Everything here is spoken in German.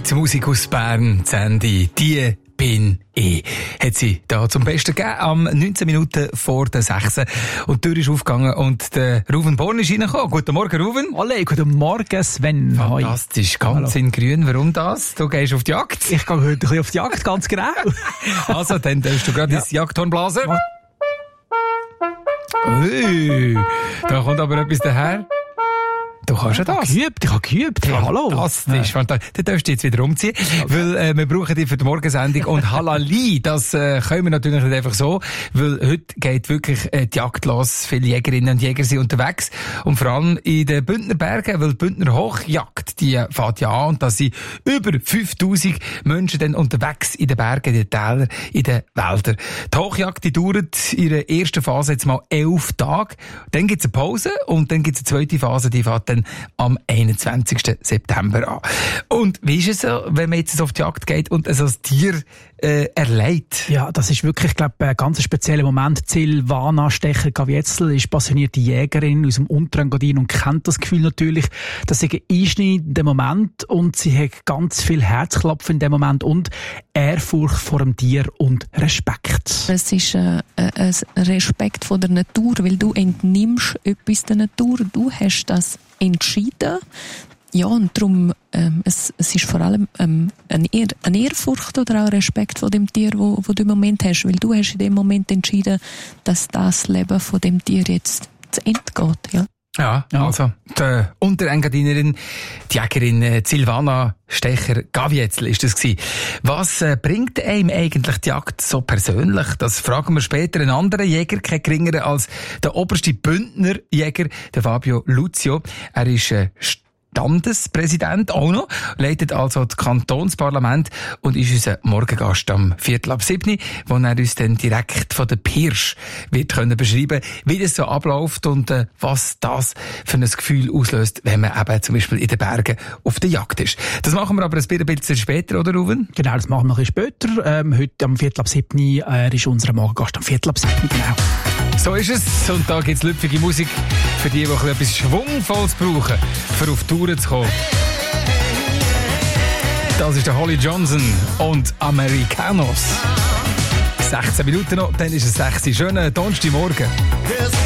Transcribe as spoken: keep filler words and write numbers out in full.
Die Musik aus Bern, Sandy, die bin ich. Hat sie da zum Besten gegeben, am neunzehn Minuten vor der sechs. Und die Tür ist aufgegangen und der Ruven Born ist reingekommen. Guten Morgen, Ruven. Alle, guten Morgen, Sven. Fantastisch, ganz Hallo. In grün. Warum das? Du gehst auf die Jagd? Ich gehe heute ein bisschen auf die Jagd, ganz genau. Also, dann darfst du gerade ja. ins Jagdhorn blasen. Ui, da kommt aber etwas daher. Du kannst ja das. Ich habe geübt, ich habe geübt. Hey, hallo. Fantastisch, fantastisch. Dann darfst du jetzt wieder umziehen, okay. weil äh, wir brauchen dich für die Morgensendung. Und Halali, das äh, können wir natürlich nicht einfach so, weil heute geht wirklich äh, die Jagd los. Viele Jägerinnen und Jäger sind unterwegs. Und vor allem in den Bündner Bergen, weil die Bündner Hochjagd, die fährt ja an. Und da sind über fünftausend Menschen dann unterwegs in den Bergen, in den Tälern, in den Wäldern. Die Hochjagd, die dauert in der ersten Phase jetzt mal elf Tage. Dann gibt's eine Pause und dann gibt's eine zweite Phase, die fährt dann am einundzwanzigsten September an. Und wie ist es so, wenn man jetzt auf die Jagd geht und so ein Tier äh, erleidet? Ja, das ist wirklich, glaube ich, ein ganz spezieller Moment. Silvana Stecher-Gavietzel ist passionierte Jägerin aus dem Unterengadin und kennt das Gefühl natürlich. Das ist ein einschneidender Moment und sie hat ganz viel Herzklopfen in dem Moment und Ehrfurcht vor dem Tier und Respekt. Es ist äh, ein Respekt vor der Natur, weil du entnimmst etwas der Natur. Du hast das entschieden. Ja, und darum, ähm, es, es ist vor allem ähm, eine, Ehr, eine Ehrfurcht oder auch Respekt vor dem Tier, wo, wo du im Moment hast, weil du hast in dem Moment entschieden, dass das Leben von dem Tier jetzt zu Ende geht, ja. Ja, also die Unterengadinerin, die Jägerin äh, Silvana Stecher-Gavietzel ist das gewesen. Was äh, bringt einem eigentlich die Jagd so persönlich? Das fragen wir später einen anderen Jäger, kein geringerer als der oberste Bündner Jäger, der Fabio Luzio. Er ist äh, Standespräsident auch noch, leitet also das Kantonsparlament und ist unser Morgengast am Viertel ab sieben, wo er uns dann direkt von der Pirsch wird können beschreiben, wie das so abläuft und äh, was das für ein Gefühl auslöst, wenn man eben zum Beispiel in den Bergen auf der Jagd ist. Das machen wir aber ein bisschen später, oder Ruven? Genau, das machen wir ein bisschen später. Ähm, heute am Viertel ab sieben äh, ist unser Morgengast am Viertel ab sieben, genau. So ist es. Und da gibt es lüpfige Musik für die, die etwas Schwungvolles brauchen, für auf Touren zu kommen. Das ist der Holly Johnson und Americanos. sechzehn Minuten noch, dann ist es sechs. Schönen Donnerstagmorgen.